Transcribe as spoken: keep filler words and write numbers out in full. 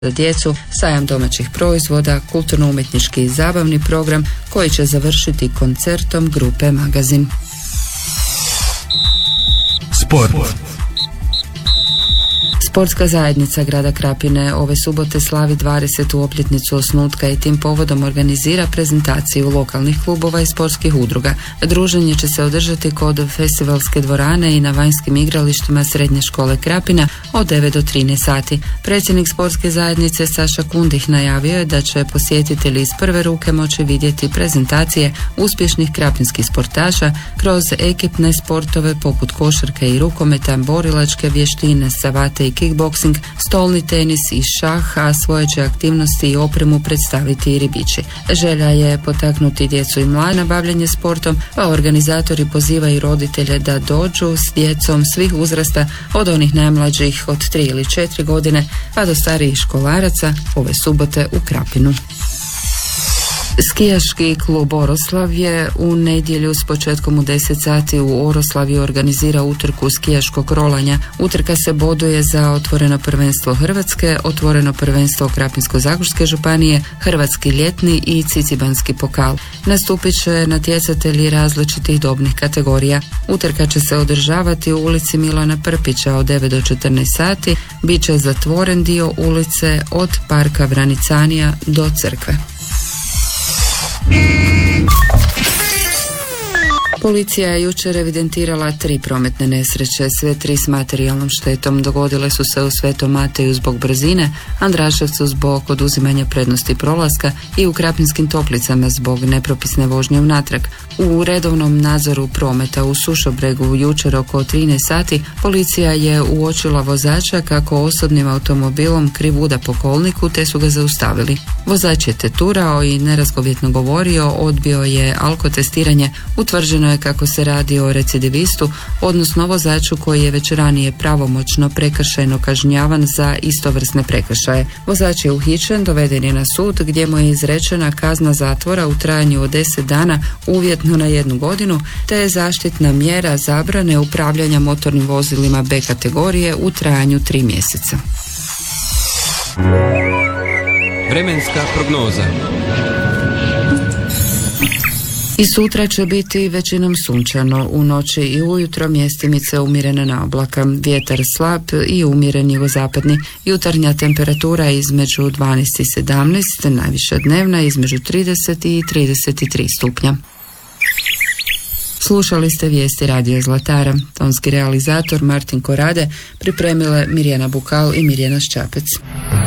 za djecu, sajam domaćih proizvoda, kulturno-umjetnički i zabavni program koji će završiti koncertom grupe Magazin. Sport. Sportska zajednica grada Krapine ove subote slavi dvadesetu obljetnicu osnutka i tim povodom organizira prezentaciju lokalnih klubova i sportskih udruga. Druženje će se održati kod festivalske dvorane i na vanjskim igralištima Srednje škole Krapina od devet do trinaest sati. Predsjednik sportske zajednice Saša Kundih najavio je da će posjetitelji iz prve ruke moći vidjeti prezentacije uspješnih krapinskih sportaša kroz ekipne sportove poput košarke i rukometa, borilačke vještine, savate i kickboksing, stolni tenis i šah, a svoje će aktivnosti i opremu predstaviti i ribiči. Želja je potaknuti djecu i mlade na bavljenje sportom, pa organizatori pozivaju roditelje da dođu s djecom svih uzrasta, od onih najmlađih od tri ili četiri godine pa do starijih školaraca ove subote u Krapinu. Skijaški klub Oroslavlje u nedjelju s početkom u deset sati u Oroslavju organizira utrku skijaškog rolanja. Utrka se boduje za otvoreno prvenstvo Hrvatske, otvoreno prvenstvo Krapinsko-zagorske županije, hrvatski ljetni i cicibanski pokal. Nastupit će natjecatelji različitih dobnih kategorija. Utrka će se održavati u ulici Milana Prpića od devet do četrnaest sati. Biće zatvoren dio ulice od parka Vranicanija do crkve. Policija je jučer evidentirala tri prometne nesreće, sve tri s materijalnom štetom. Dogodile su se u Svetom Mateju zbog brzine, Andraševcu zbog oduzimanja prednosti prolaska i u Krapinskim Toplicama zbog nepropisne vožnje unatrag. U redovnom nadzoru prometa u Sušobregu jučer oko trinaest sati policija je uočila vozača kako osobnim automobilom krivuda po kolniku, te su ga zaustavili. Vozač je teturao i nerazgovjetno govorio, odbio je alkotestiranje. Utvrđeno je kako se radi o recidivistu, odnosno vozaču koji je već ranije pravomoćno prekršajno kažnjavan za istovrsne prekršaje. Vozač je uhićen, doveden je na sud gdje mu je izrečena kazna zatvora u trajanju od deset dana uvjetno na jednu godinu, te je zaštitna mjera zabrane upravljanja motornim vozilima B kategorije u trajanju tri mjeseca. Vremenska prognoza. I sutra će biti većinom sunčano, u noći i ujutro mjestimice umjerene na oblaka, vjetar slab i umjeren jugozapadni, jutarnja temperatura između dvanaest i sedamnaest, najviša dnevna između trideset i trideset tri stupnja. Slušali ste vijesti Radio Zlatara. Tonski realizator Martin Korade, pripremile Mirjana Bukal i Mirjana Ščapec.